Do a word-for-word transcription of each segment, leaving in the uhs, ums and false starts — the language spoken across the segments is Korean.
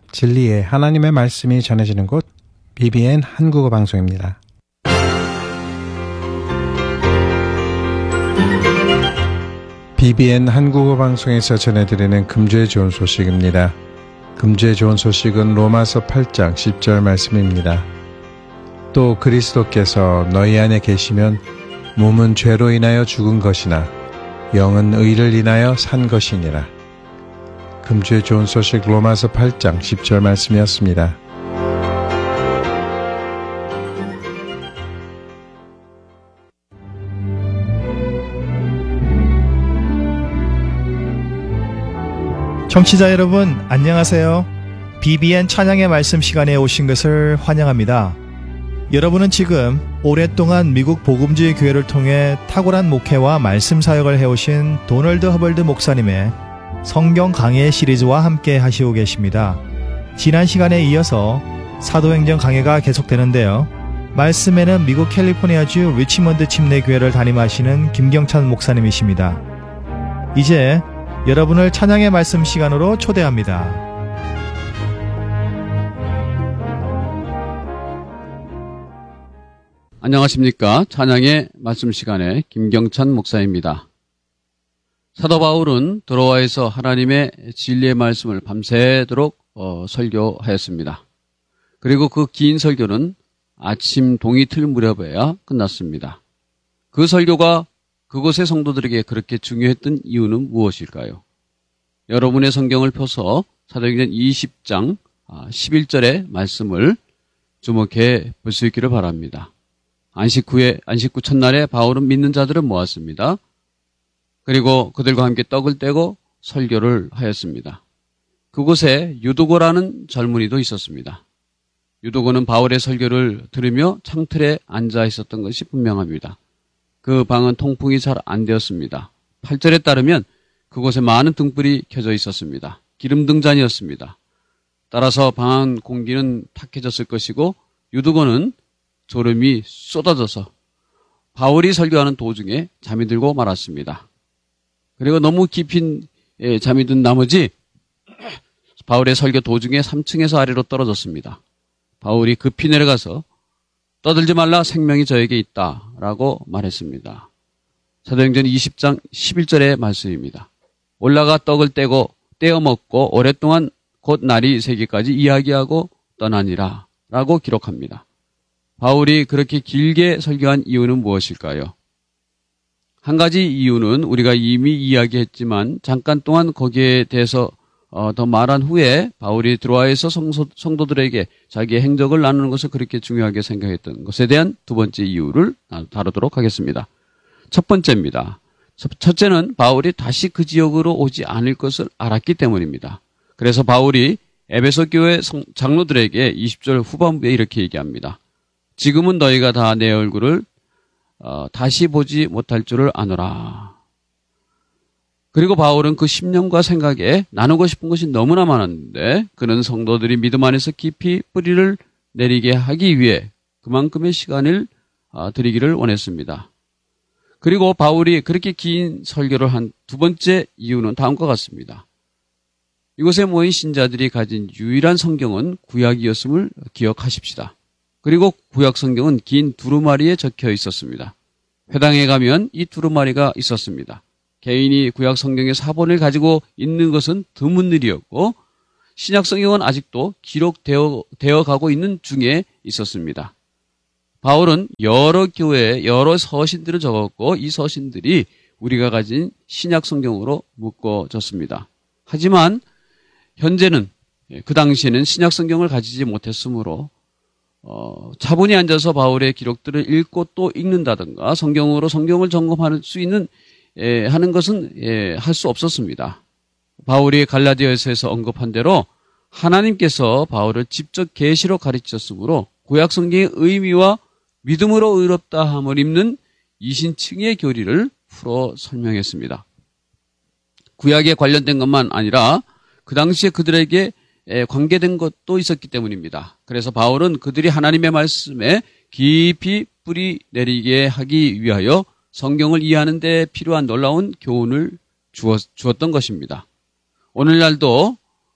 진리의 하나님의 말씀이 전해지는 곳 비비엔 한국어 방송입니다. 비비엔 한국어 방송에서 전해드리는 금주의 좋은 소식입니다. 금주의 좋은 소식은 로마서 팔 장 십 절 말씀입니다. 또 그리스도께서 너희 안에 계시면 몸은 죄로 인하여 죽은 것이나 영은 의를 인하여 산 것이니라. 금주의 좋은 소식 로마서 팔 장 십 절 말씀이었습니다. 청취자 여러분 안녕하세요. 비비엔 찬양의 말씀 시간에 오신 것을 환영합니다. 여러분은 지금 오랫동안 미국 복음주의 교회를 통해 탁월한 목회와 말씀 사역을 해오신 도널드 허벌드 목사님의 성경 강해 시리즈와 함께 하시고 계십니다. 지난 시간에 이어서 사도행전 강해가 계속되는데요. 말씀에는 미국 캘리포니아주 리치먼드 침례교회를 담임하시는 김경찬 목사님이십니다. 이제 여러분을 찬양의 말씀 시간으로 초대합니다. 안녕하십니까. 찬양의 말씀 시간에 김경찬 목사입니다. 사도 바울은 드로아에서 하나님의 진리의 말씀을 밤새도록 어, 설교하였습니다. 그리고 그 긴 설교는 아침 동이 틀 무렵에야 끝났습니다. 그 설교가 그곳의 성도들에게 그렇게 중요했던 이유는 무엇일까요? 여러분의 성경을 펴서 사도행전 이십 장 십일 절의 말씀을 주목해 볼 수 있기를 바랍니다. 안식 후에, 안식 후 첫날에 바울은 믿는 자들을 모았습니다. 그리고 그들과 함께 떡을 떼고 설교를 하였습니다. 그곳에 유두고라는 젊은이도 있었습니다. 유두고는 바울의 설교를 들으며 창틀에 앉아 있었던 것이 분명합니다. 그 방은 통풍이 잘 안 되었습니다. 팔 절에 따르면 그곳에 많은 등불이 켜져 있었습니다. 기름 등잔이었습니다. 따라서 방 안 공기는 탁해졌을 것이고 유두고는 졸음이 쏟아져서 바울이 설교하는 도중에 잠이 들고 말았습니다. 그리고 너무 깊이 잠이 든 나머지 바울의 설교 도중에 삼 층에서 아래로 떨어졌습니다. 바울이 급히 내려가서 떠들지 말라, 생명이 저에게 있다 라고 말했습니다. 사도행전 이십 장 십일 절의 말씀입니다. 올라가 떡을 떼고 떼어 먹고 오랫동안 곧 날이 새기까지 이야기하고 떠나니라 라고 기록합니다. 바울이 그렇게 길게 설교한 이유는 무엇일까요? 한 가지 이유는 우리가 이미 이야기했지만 잠깐 동안 거기에 대해서 어, 더 말한 후에 바울이 드로아에서 성소, 성도들에게 자기의 행적을 나누는 것을 그렇게 중요하게 생각했던 것에 대한 두 번째 이유를 다루도록 하겠습니다. 첫 번째입니다. 첫째는 바울이 다시 그 지역으로 오지 않을 것을 알았기 때문입니다. 그래서 바울이 에베소 교회 장로들에게 이십 절 후반부에 이렇게 얘기합니다. 지금은 너희가 다 내 얼굴을 어, 다시 보지 못할 줄을 아노라. 그리고 바울은 그 심령과 생각에 나누고 싶은 것이 너무나 많았는데 그는 성도들이 믿음 안에서 깊이 뿌리를 내리게 하기 위해 그만큼의 시간을 어, 드리기를 원했습니다. 그리고 바울이 그렇게 긴 설교를 한 두 번째 이유는 다음과 같습니다. 이곳에 모인 신자들이 가진 유일한 성경은 구약이었음을 기억하십시다. 그리고 구약 성경은 긴 두루마리에 적혀 있었습니다. 회당에 가면 이 두루마리가 있었습니다. 개인이 구약 성경의 사본을 가지고 있는 것은 드문 일이었고 신약 성경은 아직도 기록되어 되어 가고 있는 중에 있었습니다. 바울은 여러 교회에 여러 서신들을 적었고 이 서신들이 우리가 가진 신약 성경으로 묶어졌습니다. 하지만 현재는 그 당시에는 신약 성경을 가지지 못했으므로 어, 차분히 앉아서 바울의 기록들을 읽고 또 읽는다든가 성경으로 성경을 점검할 수 있는 예, 하는 것은 예, 할 수 없었습니다. 바울이 갈라디아서에서 언급한 대로 하나님께서 바울을 직접 계시로 가르쳤으므로 구약 성경의 의미와 믿음으로 의롭다함을 입는 이신층의 교리를 풀어 설명했습니다. 구약에 관련된 것만 아니라 그 당시에 그들에게 관계된 것도 있었기 때문입니다. 그래서 바울은 그들이 하나님의 말씀에 깊이 뿌리 내리게 하기 위하여 성경을 이해하는 데 필요한 놀라운 교훈을 주었, 주었던 것입니다. 오늘날도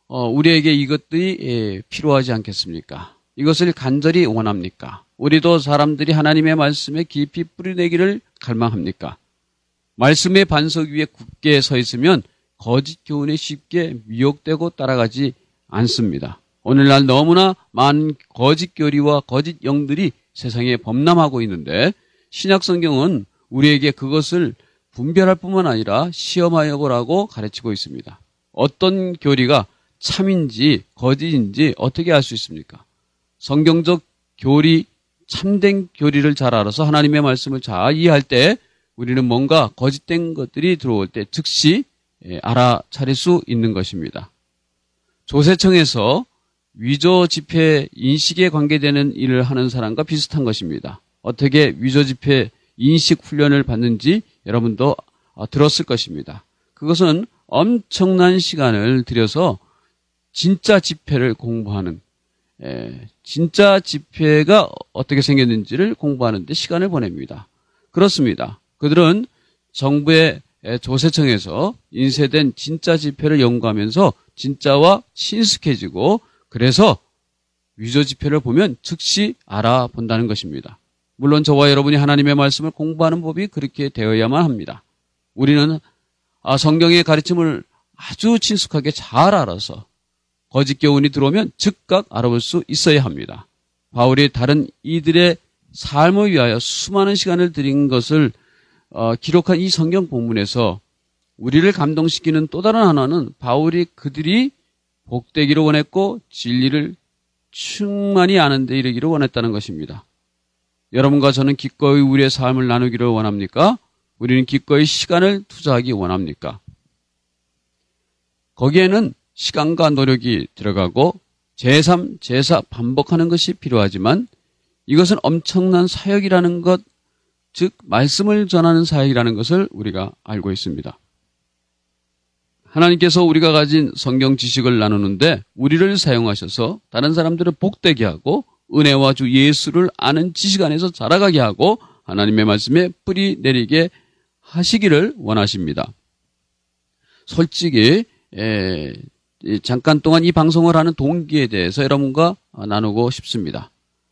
어, 우리에게 이것들이 예, 필요하지 않겠습니까? 이것을 간절히 원합니까? 우리도 사람들이 하나님의 말씀에 깊이 뿌리내기를 갈망합니까? 말씀의 반석 위에 굳게 서 있으면 거짓 교훈에 쉽게 미혹되고 따라가지 않습니다. 오늘날 너무나 많은 거짓 교리와 거짓 영들이 세상에 범람하고 있는데 신약 성경은 우리에게 그것을 분별할 뿐만 아니라 시험하여 보라고 가르치고 있습니다. 어떤 교리가 참인지 거짓인지 어떻게 알 수 있습니까? 성경적 교리, 참된 교리를 잘 알아서 하나님의 말씀을 잘 이해할 때 우리는 뭔가 거짓된 것들이 들어올 때 즉시 알아차릴 수 있는 것입니다. 조세청에서 위조 지폐 인식에 관계되는 일을 하는 사람과 비슷한 것입니다. 어떻게 위조 지폐 인식 훈련을 받는지 여러분도 들었을 것입니다. 그것은 엄청난 시간을 들여서 진짜 지폐를 공부하는, 에, 진짜 지폐가 어떻게 생겼는지를 공부하는 데 시간을 보냅니다. 그렇습니다. 그들은 정부의 조세청에서 인쇄된 진짜 지폐를 연구하면서 진짜와 친숙해지고 그래서 위조 지폐를 보면 즉시 알아본다는 것입니다. 물론 저와 여러분이 하나님의 말씀을 공부하는 법이 그렇게 되어야만 합니다. 우리는 성경의 가르침을 아주 친숙하게 잘 알아서 거짓 교훈이 들어오면 즉각 알아볼 수 있어야 합니다. 바울이 다른 이들의 삶을 위하여 수많은 시간을 들인 것을 어, 기록한 이 성경 본문에서 우리를 감동시키는 또 다른 하나는 바울이 그들이 복되기를 원했고 진리를 충만히 아는 데 이르기를 원했다는 것입니다. 여러분과 저는 기꺼이 우리의 삶을 나누기를 원합니까? 우리는 기꺼이 시간을 투자하기 원합니까? 거기에는 시간과 노력이 들어가고 제삼, 제사 반복하는 것이 필요하지만 이것은 엄청난 사역이라는 것, 즉 말씀을 전하는 사역이라는 것을 우리가 알고 있습니다. 하나님께서 우리가 가진 성경 지식을 나누는데 우리를 사용하셔서 다른 사람들을 복되게 하고 은혜와 주 예수를 아는 지식 안에서 자라가게 하고 하나님의 말씀에 뿌리 내리게 하시기를 원하십니다. 솔직히 에, 잠깐 동안 이 방송을 하는 동기에 대해서 여러분과 나누고 싶습니다.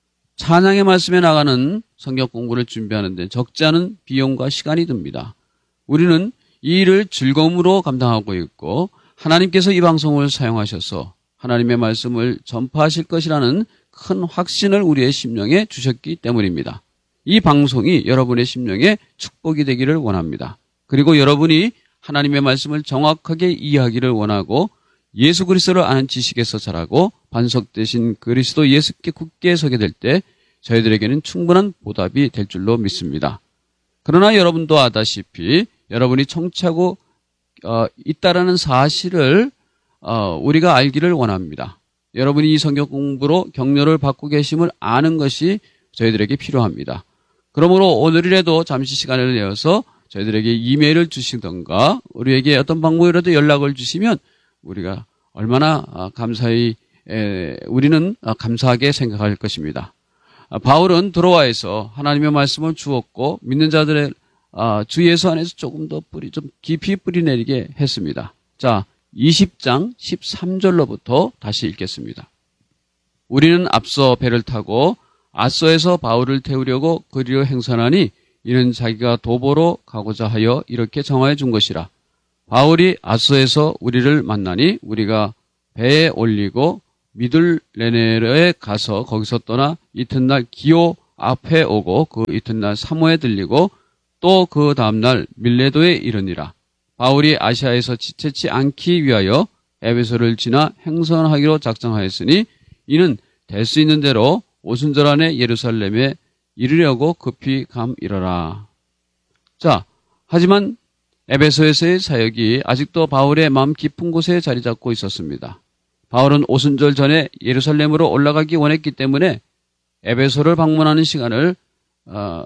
찬양의 말씀에 나가는 성경 공부를 준비하는데 적지 않은 비용과 시간이 듭니다. 우리는 이 일을 즐거움으로 감당하고 있고 하나님께서 이 방송을 사용하셔서 하나님의 말씀을 전파하실 것이라는 큰 확신을 우리의 심령에 주셨기 때문입니다. 이 방송이 여러분의 심령에 축복이 되기를 원합니다. 그리고 여러분이 하나님의 말씀을 정확하게 이해하기를 원하고 예수 그리스도를 아는 지식에서 자라고 반석되신 그리스도 예수께 굳게 서게 될 때 저희들에게는 충분한 보답이 될 줄로 믿습니다. 그러나 여러분도 아다시피 여러분이 청취하고 어, 있다라는 사실을 어, 우리가 알기를 원합니다. 여러분이 이 성경 공부로 격려를 받고 계심을 아는 것이 저희들에게 필요합니다. 그러므로 오늘이라도 잠시 시간을 내어서 저희들에게 이메일을 주시던가 우리에게 어떤 방법이라도 연락을 주시면 우리가 얼마나 감사히 에, 우리는 감사하게 생각할 것입니다. 바울은 드로아에서 하나님의 말씀을 주었고 믿는 자들의 주 예수 안에서 조금 더 뿌리 좀 깊이 뿌리 내리게 했습니다. 자, 이십 장 십삼 절로부터 다시 읽겠습니다. 우리는 앞서 배를 타고 아소에서 바울을 태우려고 그리로 행선하니 이는 자기가 도보로 가고자 하여 이렇게 정하여 준 것이라. 바울이 아소에서 우리를 만나니 우리가 배에 올리고 미둘레네르에 가서 거기서 떠나 이튿날 기오 앞에 오고 그 이튿날 사모에 들리고 또 그 다음날 밀레도에 이르니라. 바울이 아시아에서 지체치 않기 위하여 에베소를 지나 행선하기로 작정하였으니 이는 될 수 있는 대로 오순절 안에 예루살렘에 이르려고 급히 감이러라. 자, 하지만 에베소에서의 사역이 아직도 바울의 마음 깊은 곳에 자리 잡고 있었습니다. 바울은 오순절 전에 예루살렘으로 올라가기 원했기 때문에 에베소를 방문하는 시간을 어,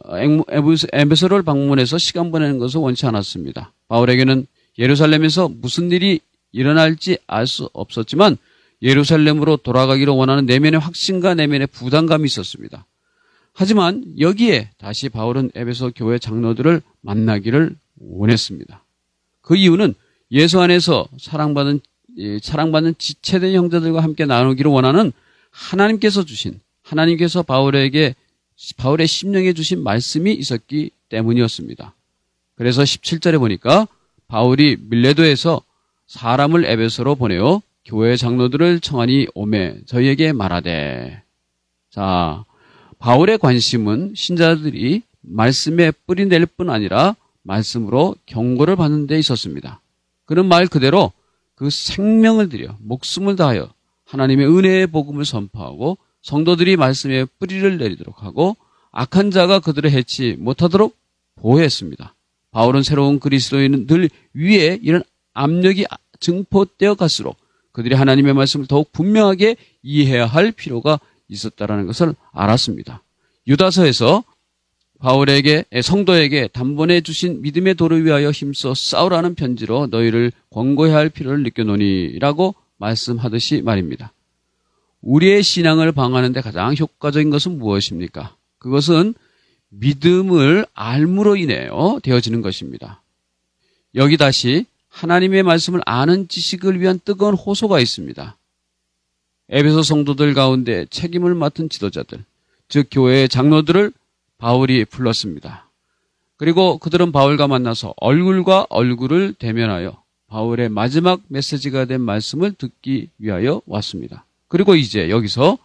에베소를 방문해서 시간 보내는 것을 원치 않았습니다. 바울에게는 예루살렘에서 무슨 일이 일어날지 알 수 없었지만 예루살렘으로 돌아가기를 원하는 내면의 확신과 내면의 부담감이 있었습니다. 하지만 여기에 다시 바울은 에베소 교회 장로들을 만나기를 원했습니다. 그 이유는 예수 안에서 사랑받은 사랑받는 지체된 형제들과 함께 나누기를 원하는 하나님께서 주신, 하나님께서 바울에게, 바울의 심령에 주신 말씀이 있었기 때문이었습니다. 그래서 십칠 절에 보니까 바울이 밀레도에서 사람을 에베소로 보내어 교회 장로들을 청하니 오매 저희에게 말하되. 자, 바울의 관심은 신자들이 말씀에 뿌리 낼 뿐 아니라 말씀으로 경고를 받는 데 있었습니다. 그는 말 그대로 그 생명을 들여 목숨을 다하여 하나님의 은혜의 복음을 선포하고 성도들이 말씀에 뿌리를 내리도록 하고 악한 자가 그들을 해치 못하도록 보호했습니다. 바울은 새로운 그리스도인들 위에 이런 압력이 증폭되어 갈수록 그들이 하나님의 말씀을 더욱 분명하게 이해해야 할 필요가 있었다는 것을 알았습니다. 유다서에서 바울에게, 성도에게 단번에 주신 믿음의 도를 위하여 힘써 싸우라는 편지로 너희를 권고해야 할 필요를 느껴노니 라고 말씀하듯이 말입니다. 우리의 신앙을 방어하는 데 가장 효과적인 것은 무엇입니까? 그것은 믿음을 알므로 인해요 되어지는 것입니다. 여기 다시 하나님의 말씀을 아는 지식을 위한 뜨거운 호소가 있습니다. 에베소 성도들 가운데 책임을 맡은 지도자들, 즉 교회의 장로들을 바울이 불렀습니다. 그리고 그들은 바울과 만나서 얼굴과 얼굴을 대면하여 바울의 마지막 메시지가 된 말씀을 듣기 위하여 왔습니다. 그리고 이제 여기서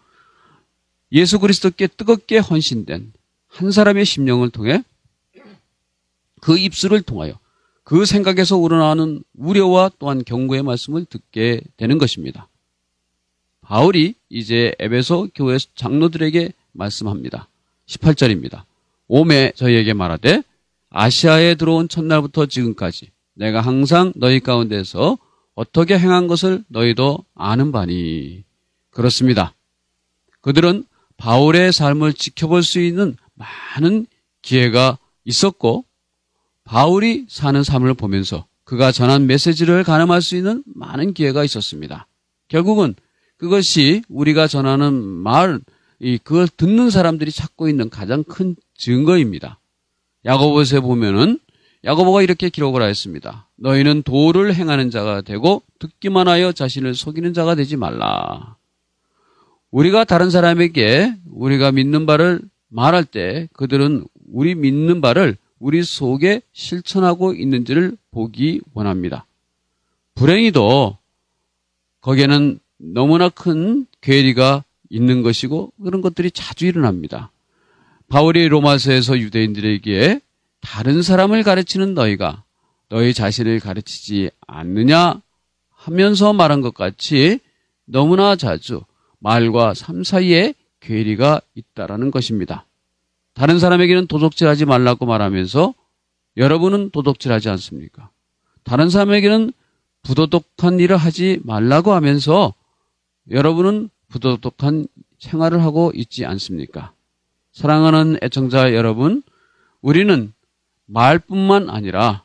예수 그리스도께 뜨겁게 헌신된 한 사람의 심령을 통해 그 입술을 통하여 그 생각에서 우러나오는 우려와 또한 경고의 말씀을 듣게 되는 것입니다. 바울이 이제 에베소 교회 장로들에게 말씀합니다. 십팔 절입니다. 오매 저희에게 말하되 아시아에 들어온 첫날부터 지금까지 내가 항상 너희 가운데서 어떻게 행한 것을 너희도 아는 바니. 그렇습니다. 그들은 바울의 삶을 지켜볼 수 있는 많은 기회가 있었고 바울이 사는 삶을 보면서 그가 전한 메시지를 가늠할 수 있는 많은 기회가 있었습니다. 결국은 그것이 우리가 전하는 말, 그걸 듣는 사람들이 찾고 있는 가장 큰 증거입니다. 야고보서에 보면은 야고보가 이렇게 기록을 하였습니다. 너희는 도를 행하는 자가 되고 듣기만 하여 자신을 속이는 자가 되지 말라. 우리가 다른 사람에게 우리가 믿는 바를 말할 때 그들은 우리 믿는 바를 우리 속에 실천하고 있는지를 보기 원합니다. 불행히도 거기에는 너무나 큰 괴리가 있는 것이고 그런 것들이 자주 일어납니다. 바울이 로마서에서 유대인들에게 다른 사람을 가르치는 너희가 너희 자신을 가르치지 않느냐 하면서 말한 것 같이 너무나 자주 말과 삶 사이에 괴리가 있다라는 것입니다. 다른 사람에게는 도둑질하지 말라고 말하면서 여러분은 도둑질하지 않습니까? 다른 사람에게는 부도덕한 일을 하지 말라고 하면서 여러분은 부도덕한 생활을 하고 있지 않습니까? 사랑하는 애청자 여러분, 우리는 말뿐만 아니라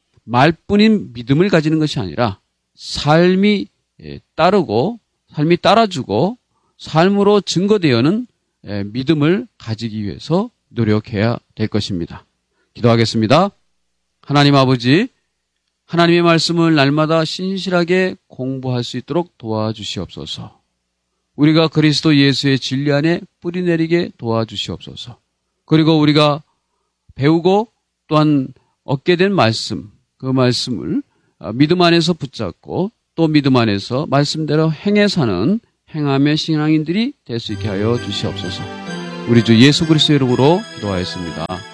말뿐인 믿음을 가지는 것이 아니라 삶이 따르고 삶이 따라주고 삶으로 증거되어는 믿음을 가지기 위해서 노력해야 될 것입니다. 기도하겠습니다. 하나님 아버지, 하나님의 말씀을 날마다 신실하게 공부할 수 있도록 도와주시옵소서. 우리가 그리스도 예수의 진리 안에 뿌리내리게 도와주시옵소서. 그리고 우리가 배우고 또한 얻게 된 말씀, 그 말씀을 믿음 안에서 붙잡고 또 믿음 안에서 말씀대로 행해 사는 행함의 신앙인들이 될 수 있게 하여 주시옵소서. 우리 주 예수 그리스도의 이름으로 기도하였습니다.